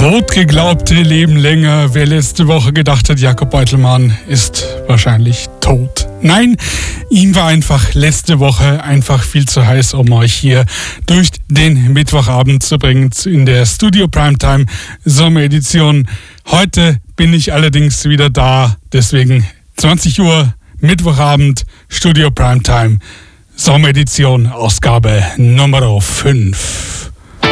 Tot geglaubte leben länger. Wer letzte Woche gedacht hat, Jakob Beutelmann ist wahrscheinlich tot. Nein, ihm war einfach letzte Woche einfach viel zu heiß, um euch hier durch den Mittwochabend zu bringen in der Studio Primetime Sommeredition. Heute bin ich allerdings wieder da, deswegen 20 Uhr Mittwochabend Studio Primetime Sommeredition Ausgabe Nummer 5.